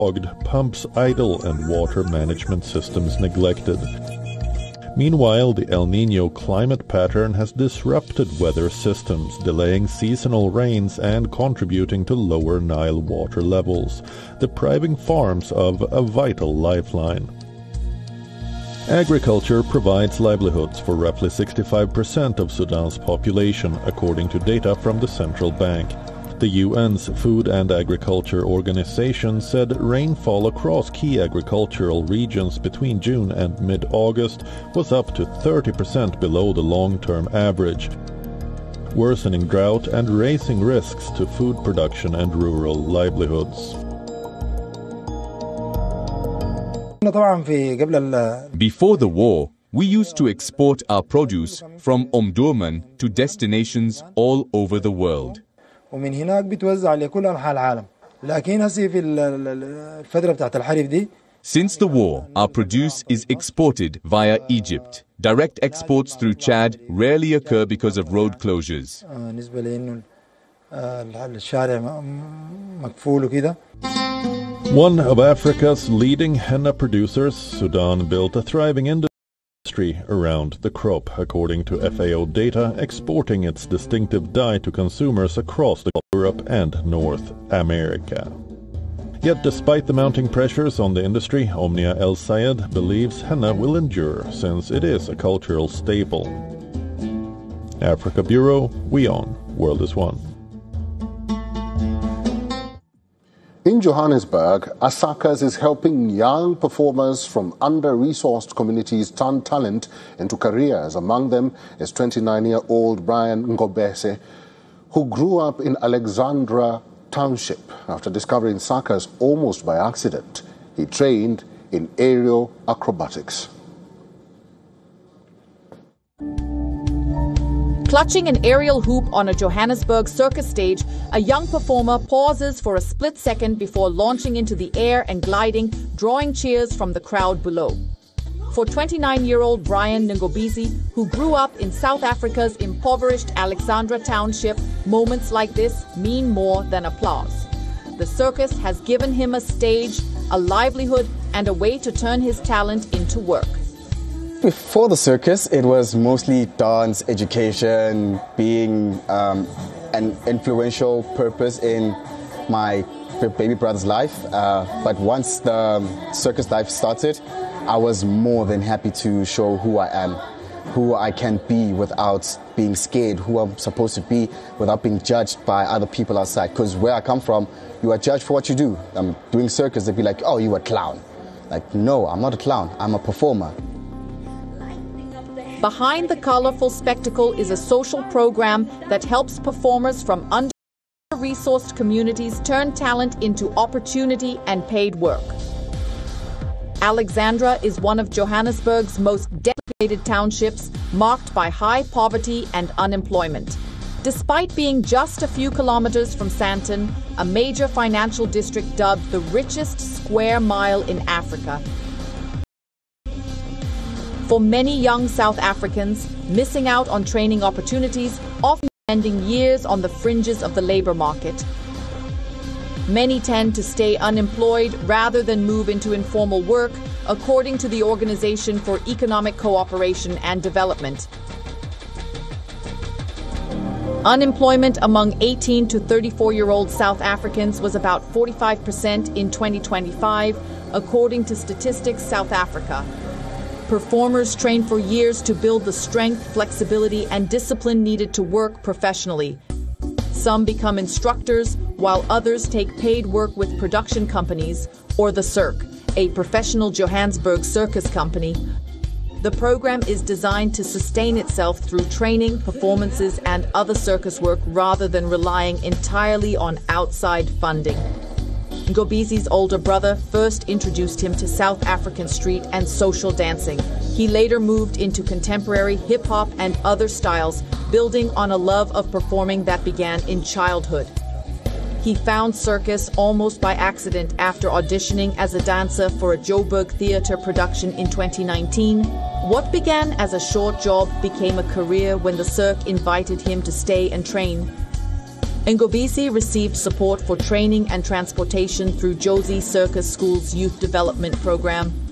pumps idle and water management systems neglected. Meanwhile, the El Niño climate pattern has disrupted weather systems, delaying seasonal rains and contributing to lower Nile water levels, depriving farms of a vital lifeline. Agriculture provides livelihoods for roughly 65% of Sudan's population, according to data from the central bank. The UN's Food and Agriculture Organization said rainfall across key agricultural regions between June and mid-August was up to 30% below the long-term average, worsening drought and raising risks to food production and rural livelihoods. Before the war, we used to export our produce from Omdurman to destinations all over the world. ومن هناك بتوزع لكل أنحاء العالم. لكن هسه في الفترة بتاعت الحرب دي. Since the war, our produce is exported via Egypt. Direct exports through Chad rarely occur because of road closures. بالنسبة لأنه الشارع مقفول وكده. One of Africa's leading henna producers, Sudan built a thriving industry around the crop, according to FAO data, exporting its distinctive dye to consumers across Europe and North America. Yet despite the mounting pressures on the industry, Omnia El Sayed believes henna will endure since it is a cultural staple. Africa Bureau, WION, World is One. In Johannesburg, Asakas is helping young performers from under-resourced communities turn talent into careers. Among them is 29-year-old Brian Ngobese, who grew up in Alexandra Township after discovering Sakas almost by accident. He trained in aerial acrobatics. Clutching an aerial hoop on a Johannesburg circus stage, a young performer pauses for a split second before launching into the air and gliding, drawing cheers from the crowd below. For 29-year-old Brian Ngobese, who grew up in South Africa's impoverished Alexandra Township, moments like this mean more than applause. The circus has given him a stage, a livelihood, and a way to turn his talent into work. Before the circus, it was mostly dance, education, being an influential purpose in my baby brother's life. But once the circus life started, I was more than happy to show who I am, who I can be without being scared, who I'm supposed to be without being judged by other people outside. Because where I come from, you are judged for what you do. I'm doing circus, they'd be like, oh, you're a clown. Like, no, I'm not a clown, I'm a performer. Behind the colorful spectacle is a social program that helps performers from under-resourced communities turn talent into opportunity and paid work. Alexandra is one of Johannesburg's most devastated townships, marked by high poverty and unemployment. Despite being just a few kilometers from Sandton, a major financial district dubbed the richest square mile in Africa. For many young South Africans, missing out on training opportunities, often spending years on the fringes of the labor market. Many tend to stay unemployed rather than move into informal work, according to the Organization for Economic Cooperation and Development. Unemployment among 18 to 34-year-old South Africans was about 45% in 2025, according to Statistics South Africa. Performers train for years to build the strength, flexibility, and discipline needed to work professionally. Some become instructors, while others take paid work with production companies, or the Cirque, a professional Johannesburg circus company. The program is designed to sustain itself through training, performances, and other circus work rather than relying entirely on outside funding. Ngobese's older brother first introduced him to South African street and social dancing. He later moved into contemporary hip-hop and other styles, building on a love of performing that began in childhood. He found circus almost by accident after auditioning as a dancer for a Joburg theatre production in 2019. What began as a short job became a career when the Cirque invited him to stay and train. Ngobisi received support for training and transportation through Josie Circus School's Youth Development Program.